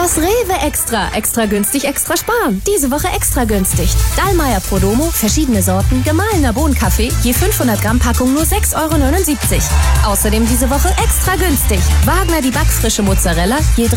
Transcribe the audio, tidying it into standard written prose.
Das Rewe Extra. Extra günstig, extra sparen. Diese Woche extra günstig. Dallmayr Prodomo, verschiedene Sorten, gemahlener Bohnenkaffee, je 500 Gramm Packung nur 6,79 €. Außerdem diese Woche extra günstig. Wagner die backfrische Mozzarella, je